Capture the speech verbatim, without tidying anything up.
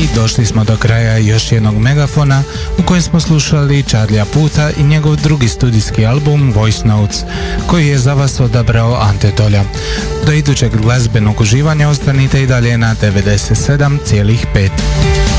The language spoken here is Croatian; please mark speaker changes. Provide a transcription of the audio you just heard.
Speaker 1: došli smo do kraja još jednog megafona u kojem smo slušali Charlija Puta i njegov drugi studijski album Voice Notes, koji je za vas odabrao Ante Tolja. Do idućeg glazbenog uživanja ostanite i dalje na devedeset sedam zarez pet.